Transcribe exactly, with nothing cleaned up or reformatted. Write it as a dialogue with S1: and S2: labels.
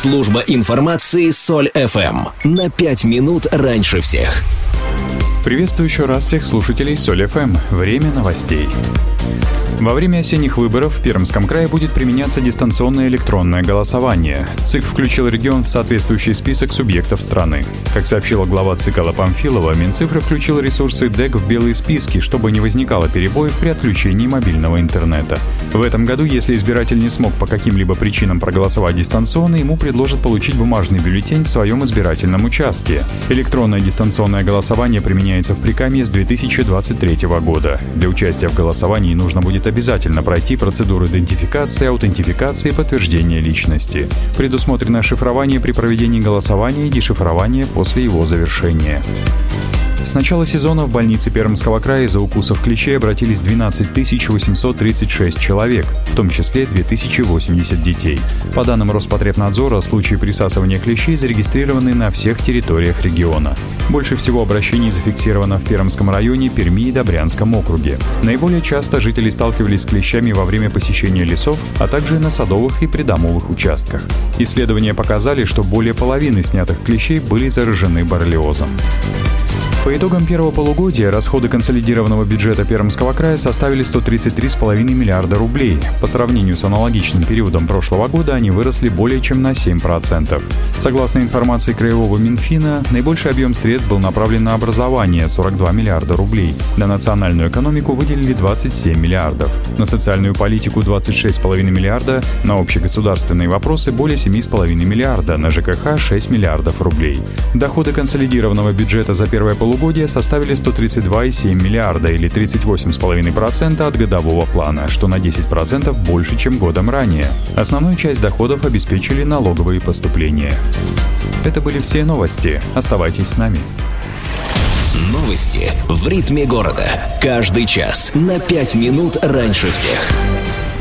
S1: Служба информации Соль эф эм. На пять минут раньше всех.
S2: Приветствую еще раз всех слушателей Соль эф эм. Время новостей. Во время осенних выборов в Пермском крае будет применяться дистанционное электронное голосование. ЦИК включил регион в соответствующий список субъектов страны. Как сообщила глава ЦИК Алла Памфилова, Минцифры включил ресурсы ДЭК в белые списки, чтобы не возникало перебоев при отключении мобильного интернета. В этом году, если избиратель не смог по каким-либо причинам проголосовать дистанционно, ему предложат получить бумажный бюллетень в своем избирательном участке. Электронное дистанционное голосование применяется в Прикамье с две тысячи двадцать третьего года. Для участия в голосовании нужно будет обязательно пройти процедуру идентификации, аутентификации и подтверждения личности. Предусмотрено шифрование при проведении голосования и дешифрование после его завершения. С начала сезона в больнице Пермского края из-за укусов клещей обратились двенадцать тысяч восемьсот тридцать шесть человек, в том числе две тысячи восемьдесят детей. По данным Роспотребнадзора, случаи присасывания клещей зарегистрированы на всех территориях региона. Больше всего обращений зафиксировано в Пермском районе, Перми и Добрянском округе. Наиболее часто жители сталкивались с клещами во время посещения лесов, а также на садовых и придомовых участках. Исследования показали, что более половины снятых клещей были заражены боррелиозом. По итогам первого полугодия расходы консолидированного бюджета Пермского края составили сто тридцать три целых пять десятых миллиарда рублей. По сравнению с аналогичным периодом прошлого года они выросли более чем на семь процентов. Согласно информации Краевого Минфина, наибольший объем средств был направлен на образование – сорок два миллиарда рублей. На национальную экономику выделили двадцать семь миллиардов. На социальную политику – двадцать шесть целых пять десятых миллиарда. На общегосударственные вопросы – более семь целых пять десятых миллиарда. На ЖКХ – шесть миллиардов рублей. Доходы консолидированного бюджета за первое полугодие составили сто тридцать два целых семь десятых миллиарда или тридцать восемь целых пять десятых процента от годового плана, что на десять процентов больше, чем годом ранее. Основную часть доходов обеспечили налоговые поступления. Это были все новости. Оставайтесь с нами.
S1: Новости в ритме города. Каждый час на пять минут раньше всех.